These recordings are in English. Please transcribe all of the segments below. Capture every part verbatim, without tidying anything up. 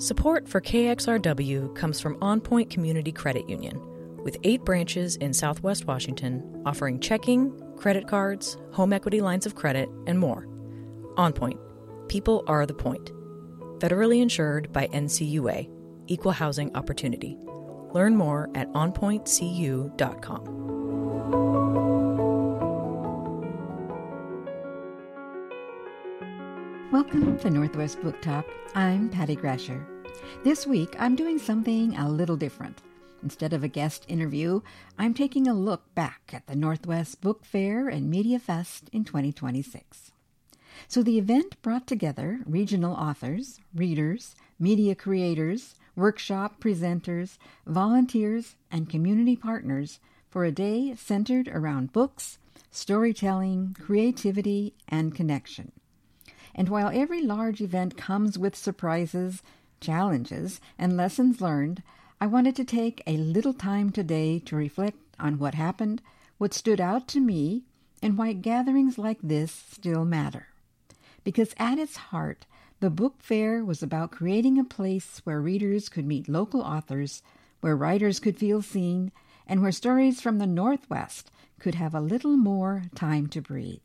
Support for K X R W comes from On Point Community Credit Union, with eight branches in Southwest Washington offering checking, credit cards, home equity lines of credit, and more. On Point. People are the point. Federally insured by N C U A. Equal Housing Opportunity. Learn more at on point c u dot com. Welcome to Northwest Book Talk. I'm Patty Grasher. This week, I'm doing something a little different. Instead of a guest interview, I'm taking a look back at the Northwest Book Fair and Media Fest in twenty twenty-six. So the event brought together regional authors, readers, media creators, workshop presenters, volunteers, and community partners for a day centered around books, storytelling, creativity, and connection. And while every large event comes with surprises, challenges, and lessons learned, I wanted to take a little time today to reflect on what happened, what stood out to me, and why gatherings like this still matter. Because at its heart, the book fair was about creating a place where readers could meet local authors, where writers could feel seen, and where stories from the Northwest could have a little more time to breathe.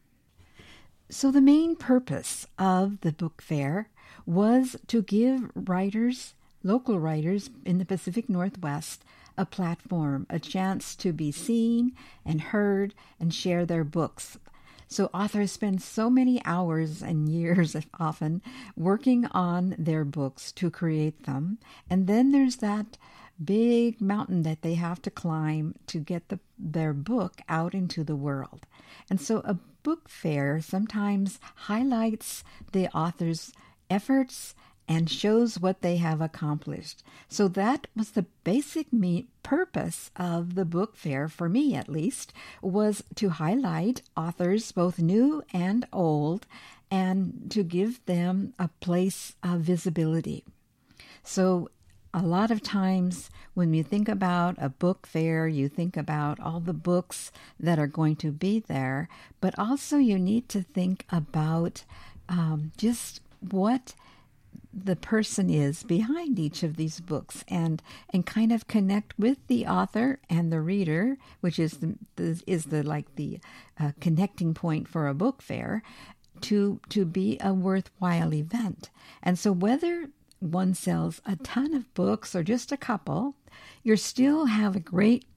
So the main purpose of the book fair was to give writers, local writers in the Pacific Northwest, a platform, a chance to be seen and heard and share their books. So authors spend so many hours and years often working on their books to create them. And then there's that big mountain that they have to climb to get the, their book out into the world. And so a book fair sometimes highlights the author's efforts and shows what they have accomplished. So that was the basic me- purpose of the book fair, for me at least, was to highlight authors, both new and old, and to give them a place of visibility. So a lot of times when you think about a book fair, you think about all the books that are going to be there, but also you need to think about um, just what the person is behind each of these books, and and kind of connect with the author and the reader, which is the, the is the like the uh, connecting point for a book fair, to to be a worthwhile event. And so whether one sells a ton of books or just a couple, you still have a great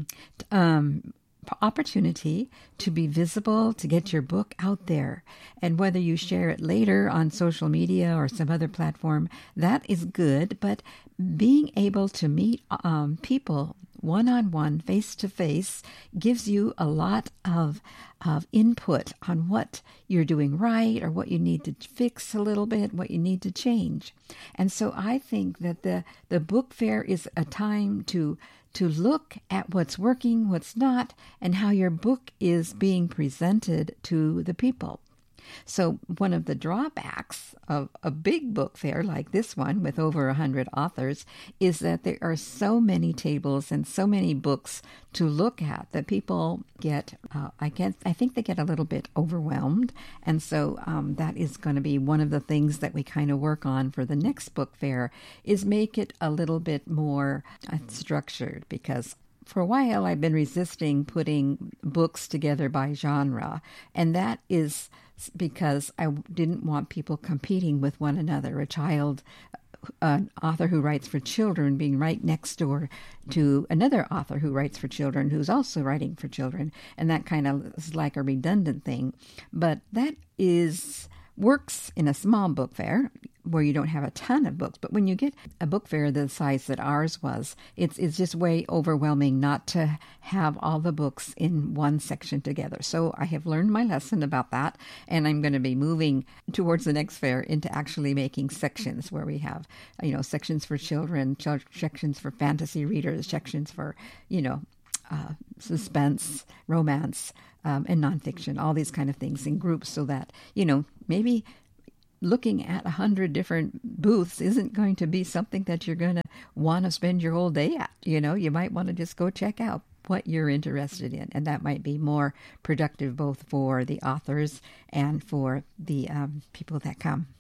um, opportunity to be visible, to get your book out there. And whether you share it later on social media or some other platform, that is good. But being able to meet um, people one-on-one, face-to-face, gives you a lot of of input on what you're doing right or what you need to fix a little bit, what you need to change. And so I think that the, the book fair is a time to to look at what's working, what's not, and how your book is being presented to the people. So one of the drawbacks of a big book fair like this one with over one hundred authors is that there are so many tables and so many books to look at that people get, uh, I guess, I think they get a little bit overwhelmed. And so um, that is going to be one of the things that we kind of work on for the next book fair, is make it a little bit more uh, structured, because for a while I've been resisting putting books together by genre, and that is because I didn't want people competing with one another. A child, an author who writes for children being right next door to another author who writes for children who's also writing for children, and that kind of is like a redundant thing. But that is works in a small book fair where you don't have a ton of books. But when you get a book fair the size that ours was, it's it's just way overwhelming not to have all the books in one section together. So I have learned my lesson about that, and I'm going to be moving towards the next fair into actually making sections where we have, you know, sections for children, ch- sections for fantasy readers, sections for, you know, uh, suspense, romance, um, and nonfiction, all these kind of things in groups, so that, you know, maybe looking at a hundred different booths isn't going to be something that you're going to want to spend your whole day at. You know, you might want to just go check out what you're interested in, and that might be more productive both for the authors and for the um, people that come.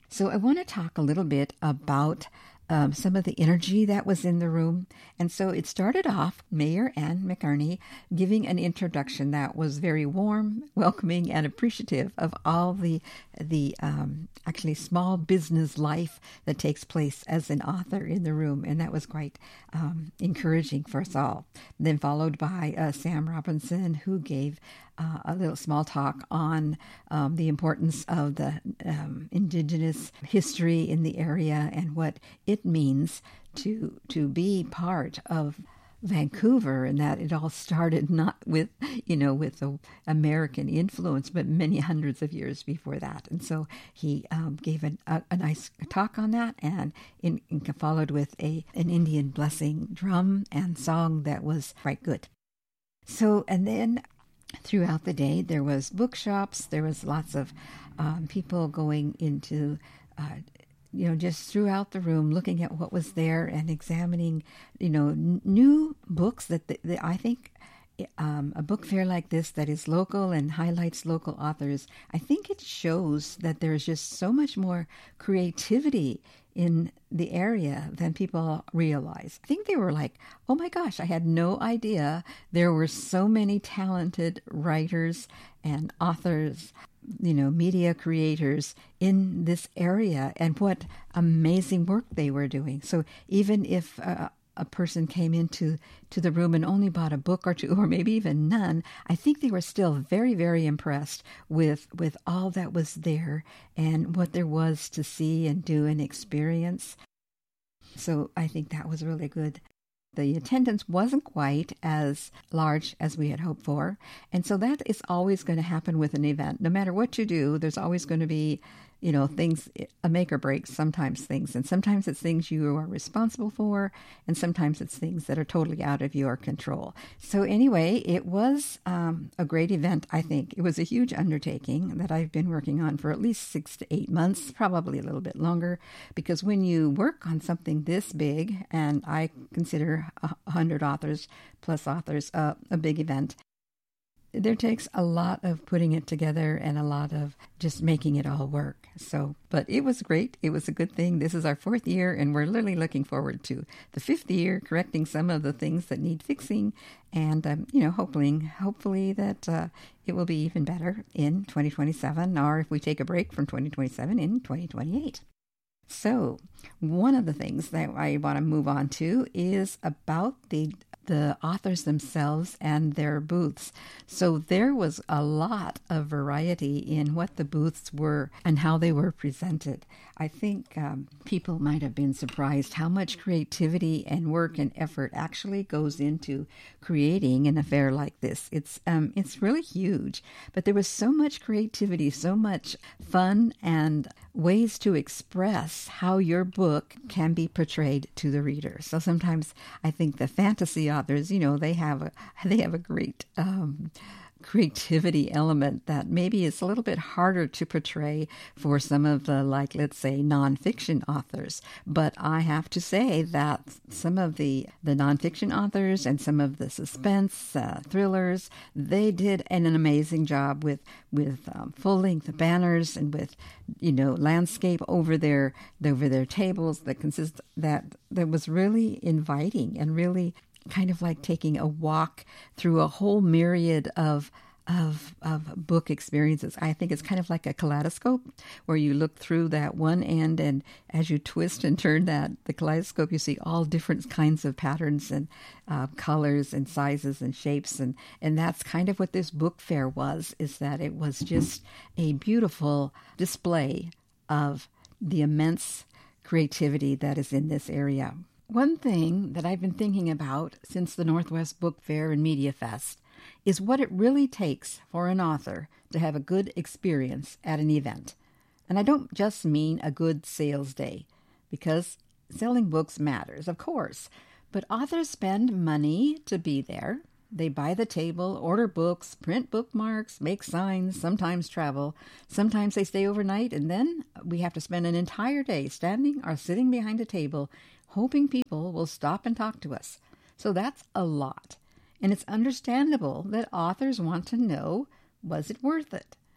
So I want to talk a little bit about um, some of the energy that was in the room. And so it started off, Mayor Ann McCarney giving an introduction that was very warm, welcoming, and appreciative of all the the um, actually small business life that takes place as an author in the room. And that was quite um, encouraging for us all. Then followed by uh, Sam Robinson, who gave Uh, a little small talk on um, the importance of the um, indigenous history in the area and what it means to to be part of Vancouver, and that it all started not with, you know, with the American influence, but many hundreds of years before that. And so he um, gave an, a, a nice talk on that, and, in, in followed with a an Indian blessing drum and song that was quite good. So, and then throughout the day, there was bookshops. There was lots of um, people going into, uh, you know, just throughout the room, looking at what was there and examining, you know, n- new books that, the, the, I think um, a book fair like this that is local and highlights local authors, I think it shows that there's just so much more creativity in the area than people realize. I think they were like, oh my gosh, I had no idea there were so many talented writers and authors, you know, media creators in this area, and what amazing work they were doing. So even if uh, a person came into to the room and only bought a book or two, or maybe even none, I think they were still very, very impressed with, with all that was there and what there was to see and do and experience. So I think that was really good. The attendance wasn't quite as large as we had hoped for. And so that is always going to happen with an event. No matter what you do, there's always going to be, you know, things, a make or break, sometimes things. And sometimes it's things you are responsible for, and sometimes it's things that are totally out of your control. So anyway, it was um, a great event, I think. It was a huge undertaking that I've been working on for at least six to eight months, probably a little bit longer, because when you work on something this big, and I consider one hundred authors plus authors uh, a big event, there takes a lot of putting it together and a lot of just making it all work. So, but it was great. It was a good thing. This is our fourth year, and we're literally looking forward to the fifth year, correcting some of the things that need fixing, and um, you know, hoping, hopefully that uh, it will be even better in twenty twenty-seven, or if we take a break from twenty twenty-seven, in twenty twenty-eight. So, one of the things that I want to move on to is about the the authors themselves and their booths. So there was a lot of variety in what the booths were and how they were presented. I think um, people might have been surprised how much creativity and work and effort actually goes into creating an affair like this. It's um, it's really huge, but there was so much creativity, so much fun, and ways to express how your book can be portrayed to the reader. So sometimes I think the fantasy authors, you know, they have a they have a great um, creativity element that maybe is a little bit harder to portray for some of the, like, let's say, nonfiction authors. But I have to say that some of the, the nonfiction authors and some of the suspense uh, thrillers, they did an, an amazing job with, with um, full-length banners and with, you know, landscape over their, over their tables that consist, that, that was really inviting and really kind of like taking a walk through a whole myriad of of of book experiences. I think it's kind of like a kaleidoscope where you look through that one end, and as you twist and turn that the kaleidoscope, you see all different kinds of patterns and uh, colors and sizes and shapes, and and that's kind of what this book fair was. Is that it was just a beautiful display of the immense creativity that is in this area. One thing that I've been thinking about since the Northwest Book Fair and Media Fest is what it really takes for an author to have a good experience at an event. And I don't just mean a good sales day, because selling books matters, of course, but authors spend money to be there. They buy the table, order books, print bookmarks, make signs, sometimes travel. Sometimes they stay overnight, and then we have to spend an entire day standing or sitting behind a table hoping people will stop and talk to us. So that's a lot. And it's understandable that authors want to know, was it worth it?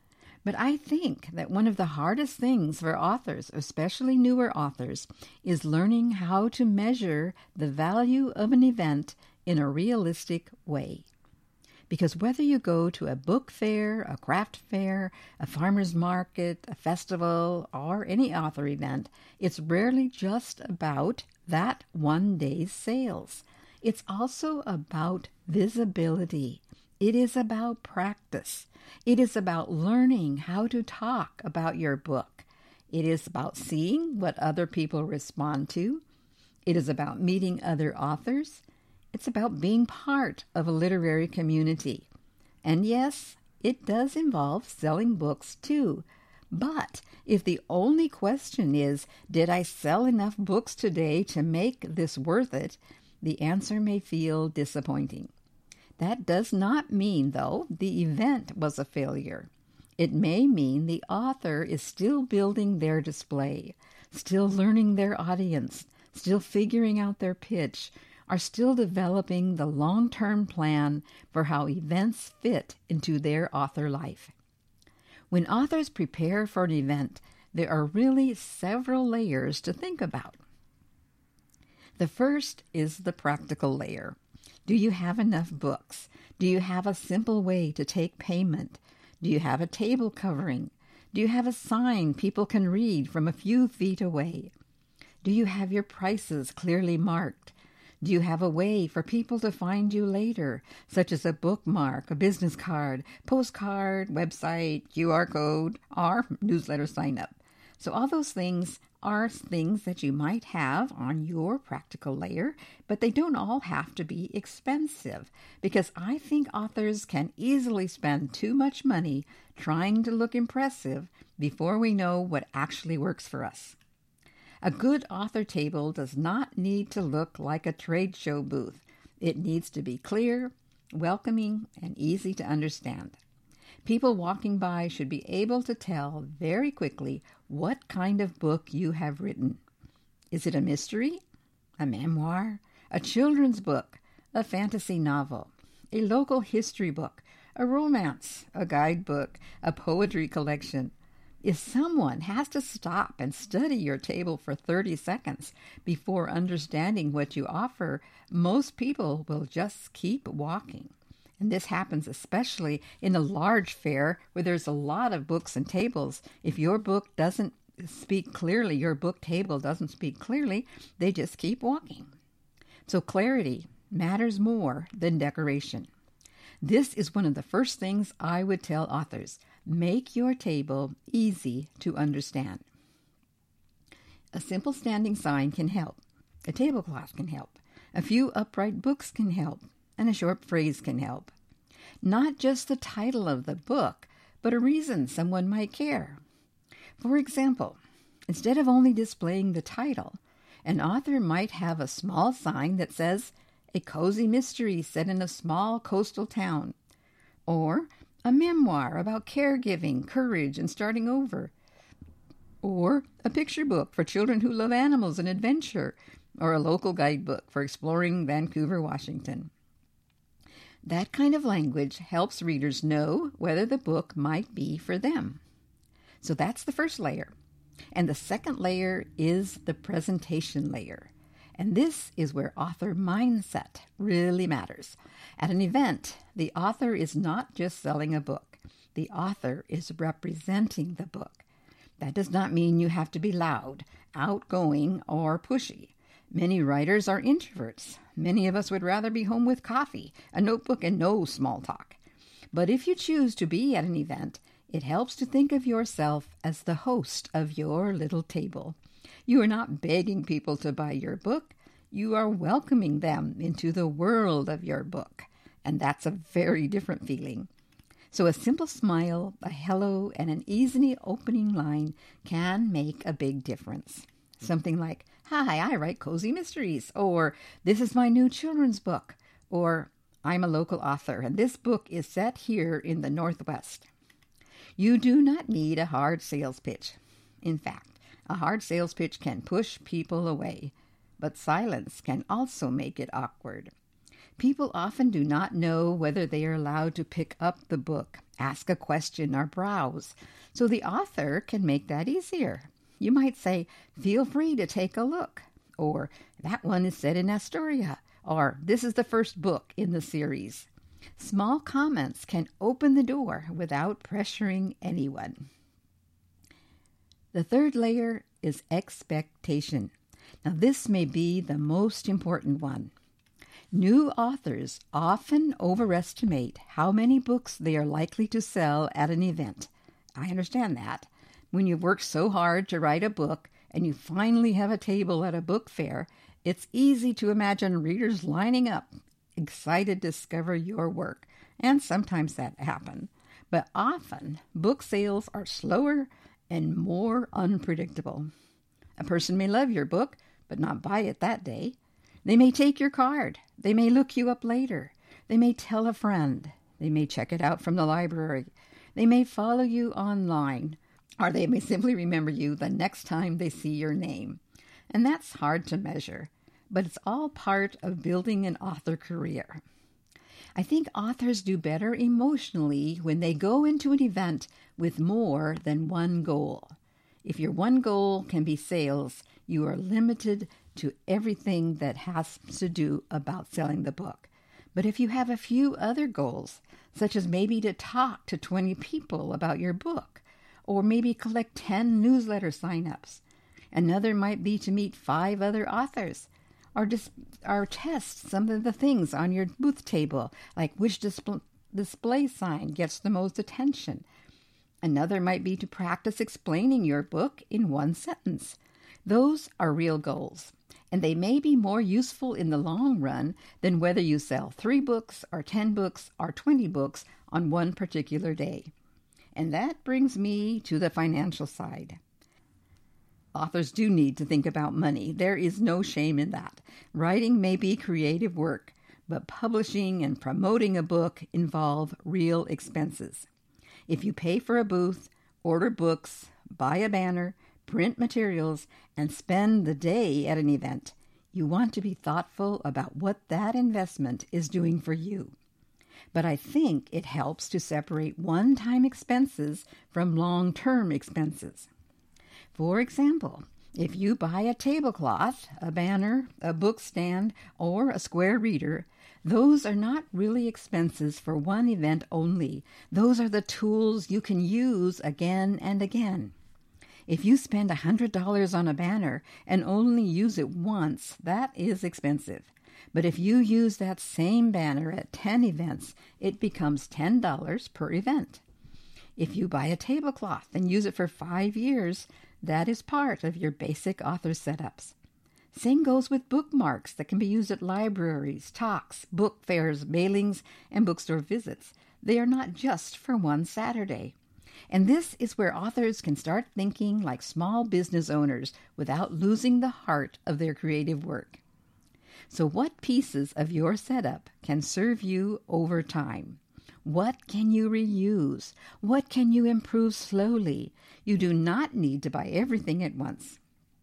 But I think that one of the hardest things for authors, especially newer authors, is learning how to measure the value of an event in a realistic way. Because whether you go to a book fair, a craft fair, a farmer's market, a festival, or any author event, it's rarely just about that one day's sales. It's also about visibility. It is about practice. It is about learning how to talk about your book. It is about seeing what other people respond to. It is about meeting other authors. It's about being part of a literary community. And yes, it does involve selling books too. But if the only question is, did I sell enough books today to make this worth it, the answer may feel disappointing. That does not mean, though, the event was a failure. It may mean the author is still building their display, still learning their audience, still figuring out their pitch, are still developing the long-term plan for how events fit into their author life. When authors prepare for an event, there are really several layers to think about. The first is the practical layer. Do you have enough books? Do you have a simple way to take payment? Do you have a table covering? Do you have a sign people can read from a few feet away? Do you have your prices clearly marked? Do you have a way for people to find you later, such as a bookmark, a business card, postcard, website, Q R code, or newsletter sign-up? So all those things are things that you might have on your practical layer, but they don't all have to be expensive, because I think authors can easily spend too much money trying to look impressive before we know what actually works for us. A good author table does not need to look like a trade show booth. It needs to be clear, welcoming, and easy to understand. People walking by should be able to tell very quickly what kind of book you have written. Is it a mystery, a memoir, a children's book, a fantasy novel, a local history book, a romance, a guidebook, a poetry collection? If someone has to stop and study your table for thirty seconds before understanding what you offer, most people will just keep walking. And this happens especially in a large fair where there's a lot of books and tables. If your book doesn't speak clearly, your book table doesn't speak clearly, they just keep walking. So clarity matters more than decoration. This is one of the first things I would tell authors. Make your table easy to understand. A simple standing sign can help. A tablecloth can help. A few upright books can help. And a short phrase can help. Not just the title of the book, but a reason someone might care. For example, instead of only displaying the title, an author might have a small sign that says, "A cozy mystery set in a small coastal town," or a memoir about caregiving, courage, and starting over, or a picture book for children who love animals and adventure, or a local guidebook for exploring Vancouver, Washington. That kind of language helps readers know whether the book might be for them. So that's the first layer. And the second layer is the presentation layer. And this is where author mindset really matters. At an event, the author is not just selling a book. The author is representing the book. That does not mean you have to be loud, outgoing, or pushy. Many writers are introverts. Many of us would rather be home with coffee, a notebook, and no small talk. But if you choose to be at an event, it helps to think of yourself as the host of your little table. You are not begging people to buy your book. You are welcoming them into the world of your book. And that's a very different feeling. So a simple smile, a hello, and an easy opening line can make a big difference. Something like, "Hi, I write cozy mysteries," or "This is my new children's book," or "I'm a local author, and this book is set here in the Northwest." You do not need a hard sales pitch. In fact, a hard sales pitch can push people away, but silence can also make it awkward. People often do not know whether they are allowed to pick up the book, ask a question, or browse, so the author can make that easier. You might say, "Feel free to take a look," or "That one is set in Astoria," or "This is the first book in the series." Small comments can open the door without pressuring anyone. The third layer is expectation. Now, this may be the most important one. New authors often overestimate how many books they are likely to sell at an event. I understand that. When you've worked so hard to write a book and you finally have a table at a book fair, it's easy to imagine readers lining up, excited to discover your work. And sometimes that happens. But often, book sales are slower and more unpredictable. A person may love your book, but not buy it that day. They may take your card. They may look you up later. They may tell a friend. They may check it out from the library. They may follow you online, or they may simply remember you the next time they see your name. And that's hard to measure, but it's all part of building an author career. I think authors do better emotionally when they go into an event with more than one goal. If your one goal can be sales, you are limited to everything that has to do about selling the book. But if you have a few other goals, such as maybe to talk to twenty people about your book, or maybe collect ten newsletter signups, another might be to meet five other authors, or, dis- or test some of the things on your booth table, like which disp- display sign gets the most attention. Another might be to practice explaining your book in one sentence. Those are real goals, and they may be more useful in the long run than whether you sell three books or ten books or twenty books on one particular day. And that brings me to the financial side. Authors do need to think about money. There is no shame in that. Writing may be creative work, but publishing and promoting a book involve real expenses. If you pay for a booth, order books, buy a banner, print materials, and spend the day at an event, you want to be thoughtful about what that investment is doing for you. But I think it helps to separate one-time expenses from long-term expenses. For example, if you buy a tablecloth, a banner, a book stand, or a square reader, those are not really expenses for one event only. Those are the tools you can use again and again. If you spend one hundred dollars on a banner and only use it once, that is expensive. But if you use that same banner at ten events, it becomes ten dollars per event. If you buy a tablecloth and use it for five years, that is part of your basic author setups. Same goes with bookmarks that can be used at libraries, talks, book fairs, mailings, and bookstore visits. They are not just for one Saturday. And this is where authors can start thinking like small business owners without losing the heart of their creative work. So what pieces of your setup can serve you over time? What can you reuse? What can you improve slowly? You do not need to buy everything at once.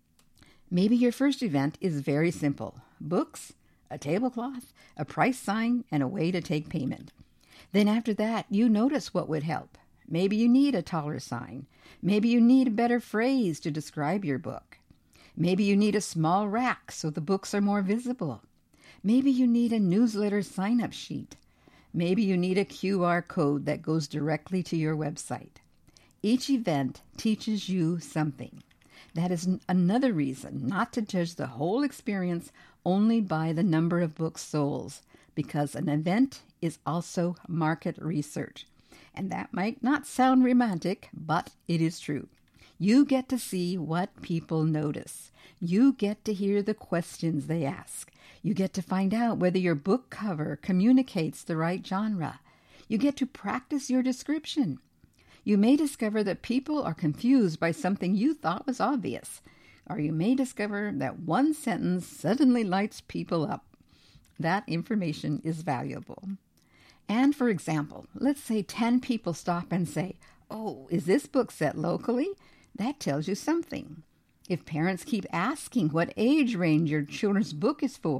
Maybe your first event is very simple. Books, a tablecloth, a price sign, and a way to take payment. Then after that, you notice what would help. Maybe you need a taller sign. Maybe you need a better phrase to describe your book. Maybe you need a small rack so the books are more visible. Maybe you need a newsletter sign-up sheet. Maybe you need a Q R code that goes directly to your website. Each event teaches you something. That is another reason not to judge the whole experience only by the number of books sold, because an event is also market research. And that might not sound romantic, but it is true. You get to see what people notice. You get to hear the questions they ask. You get to find out whether your book cover communicates the right genre. You get to practice your description. You may discover that people are confused by something you thought was obvious, or you may discover that one sentence suddenly lights people up. That information is valuable. And for example, let's say ten people stop and say, "Oh, is this book set locally?" That tells you something. If parents keep asking what age range your children's book is for,